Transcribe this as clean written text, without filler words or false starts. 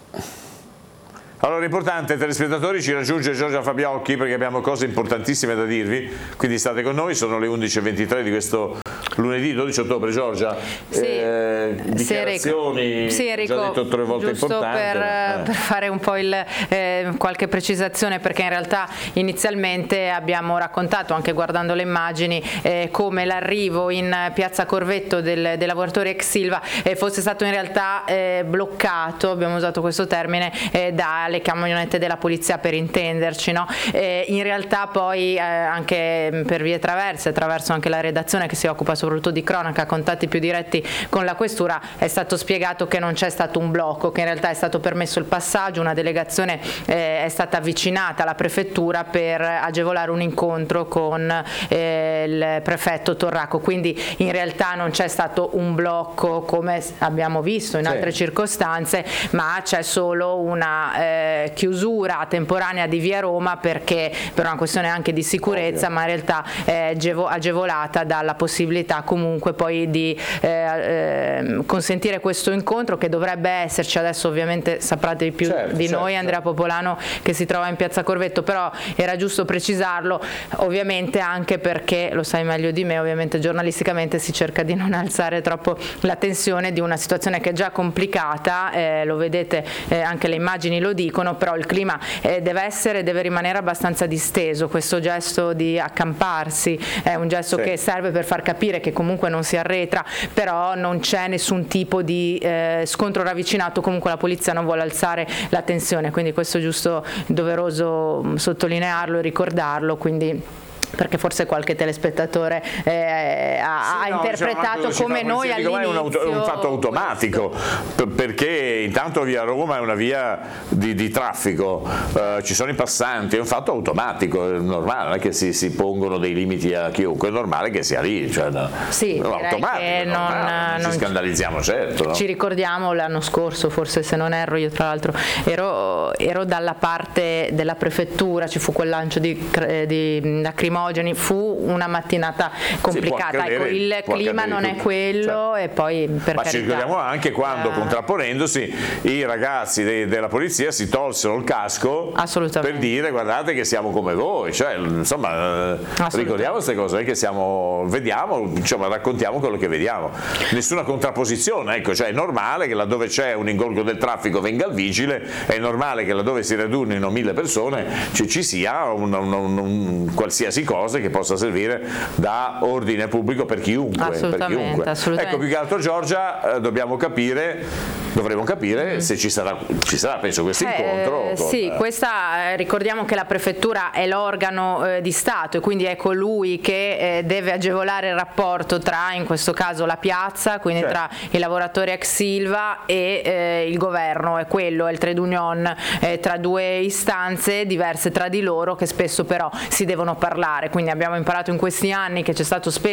Allora, importante, telespettatori, ci raggiunge Giorgia Fabiocchi perché abbiamo cose importantissime da dirvi, quindi state con noi, sono le 11:23 di questo lunedì 12 ottobre. Giorgia, dichiarazioni, sì, Enrico, già detto 3 volte giusto importante. per fare un po' qualche precisazione, perché in realtà inizialmente abbiamo raccontato, anche guardando le immagini, come l'arrivo in piazza Corvetto dei lavoratori ex Silva fosse stato in realtà bloccato, abbiamo usato questo termine, dalle camionette della polizia, per intenderci, no? In realtà poi anche per vie traverse, attraverso anche la redazione che si occupa soprattutto di cronaca, contatti più diretti con la questura, è stato spiegato che non c'è stato un blocco, che in realtà è stato permesso il passaggio, una delegazione è stata avvicinata alla prefettura per agevolare un incontro con il prefetto Torraco, quindi in realtà non c'è stato un blocco come abbiamo visto in altre circostanze, ma c'è solo una chiusura temporanea di via Roma, perché per una questione anche di sicurezza, ma in realtà è agevolata dalla possibilità comunque poi di consentire questo incontro, che dovrebbe esserci. Adesso ovviamente saprete di più di noi, Andrea Popolano, che si trova in piazza Corvetto, però era giusto precisarlo, ovviamente anche perché, lo sai meglio di me, ovviamente giornalisticamente si cerca di non alzare troppo la tensione di una situazione che è già complicata, lo vedete, anche le immagini lo dicono, però il clima deve rimanere abbastanza disteso. Questo gesto di accamparsi è un gesto che serve per far capire che comunque non si arretra, però non c'è nessun tipo di scontro ravvicinato, comunque la polizia non vuole alzare la tensione, quindi questo è giusto, doveroso sottolinearlo e ricordarlo, quindi, perché forse qualche telespettatore ha interpretato come noi all'inizio. È un fatto automatico, perché intanto via Roma è una via di traffico, ci sono i passanti, è un fatto automatico, è normale, non è che si pongono dei limiti a chiunque, è normale che sia lì, cioè, sì, automatico, non ci scandalizziamo, certo. No? Ci ricordiamo l'anno scorso, forse, se non erro, io tra l'altro ero dalla parte della prefettura, ci fu quel lancio di lacrimogeni, fu una mattinata complicata, ecco, il clima non è quello, e poi ma ci ricordiamo anche quando, contrapponendosi, i ragazzi della polizia si tolsero il casco per dire: guardate che siamo come voi, cioè, insomma, ricordiamo queste cose, che vediamo, insomma, raccontiamo quello che vediamo, nessuna contrapposizione, ecco, cioè è normale che laddove c'è un ingorgo del traffico venga il vigile, è normale che laddove si radunino 1000 persone ci sia un qualsiasi cosa che possa servire da ordine pubblico per chiunque. Assolutamente. Ecco, più che altro, Giorgia, dovremo capire se ci sarà penso questo incontro. Sì, ricordiamo che la prefettura è l'organo di Stato, e quindi è colui che deve agevolare il rapporto tra, in questo caso, la piazza, quindi tra i lavoratori ex Silva e il governo, è il trade union, tra due istanze diverse tra di loro, che spesso però si devono parlare. Quindi abbiamo imparato in questi anni che c'è stato spesso